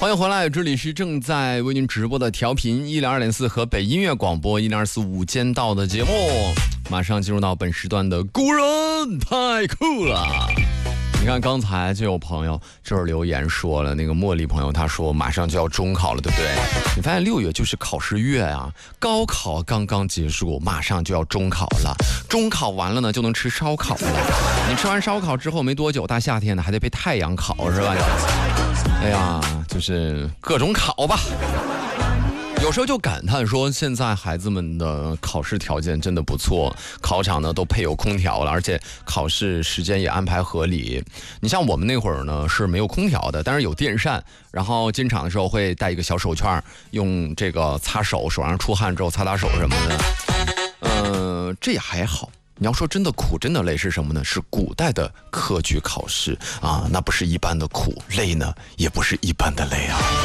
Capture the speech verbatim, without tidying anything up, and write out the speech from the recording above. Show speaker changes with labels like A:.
A: 欢迎回来，这里是正在为您直播的调频一零二点四河北音乐广播一零二四午间到的节目，马上进入到本时段的古人太酷了。你看刚才就有朋友这儿留言说了，那个茉莉朋友他说马上就要中考了，对不对？你发现六月就是考试月啊，高考刚刚结束，马上就要中考了，中考完了呢就能吃烧烤了。你吃完烧烤之后没多久，大夏天的还得被太阳烤，是吧？哎呀，就是各种考吧。有时候就感叹说，现在孩子们的考试条件真的不错，考场呢都配有空调了，而且考试时间也安排合理。你像我们那会儿呢是没有空调的，但是有电扇，然后进场的时候会带一个小手绢，用这个擦手，手上出汗之后擦擦手什么的。呃，这也还好。你要说真的苦真的累是什么呢？是古代的科举考试啊，那不是一般的苦，累呢也不是一般的累啊。